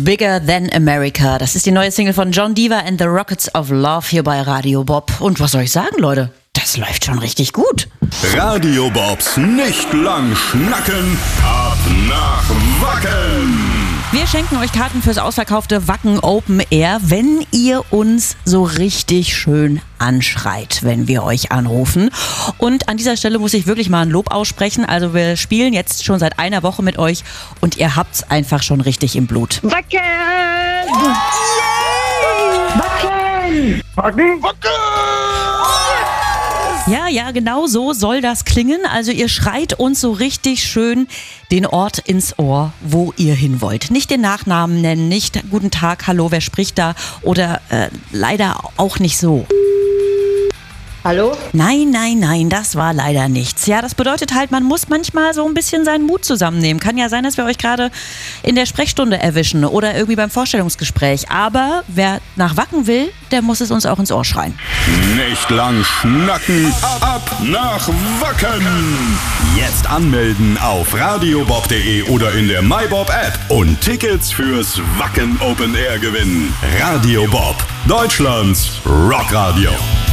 Bigger Than America. Das ist die neue Single von John Diva and the Rockets of Love hier bei Radio Bob. Und was soll ich sagen, Leute? Das läuft schon richtig gut. Radio Bobs nicht lang schnacken, ab nach Wacken. Wir schenken euch Karten fürs ausverkaufte Wacken Open Air, wenn ihr uns so richtig schön anschreit, wenn wir euch anrufen. Und an dieser Stelle muss ich wirklich mal ein Lob aussprechen. Also wir spielen jetzt schon seit einer Woche mit euch und ihr habt's einfach schon richtig im Blut. Wacken! Wacken! Wacken, Wacken! Ja, genau so soll das klingen. Also ihr schreit uns so richtig schön den Ort ins Ohr, wo ihr hin wollt. Nicht den Nachnamen nennen, nicht guten Tag, hallo, wer spricht da? Oder leider auch nicht so. Hallo? Nein, das war leider nichts. Ja, das bedeutet halt, man muss manchmal so ein bisschen seinen Mut zusammennehmen. Kann ja sein, dass wir euch gerade in der Sprechstunde erwischen oder irgendwie beim Vorstellungsgespräch. Aber wer nach Wacken will, der muss es uns auch ins Ohr schreien. Nicht lang schnacken, ab nach Wacken. Jetzt anmelden auf radiobob.de oder in der MyBob App und Tickets fürs Wacken Open Air gewinnen. Radio Bob, Deutschlands Rockradio.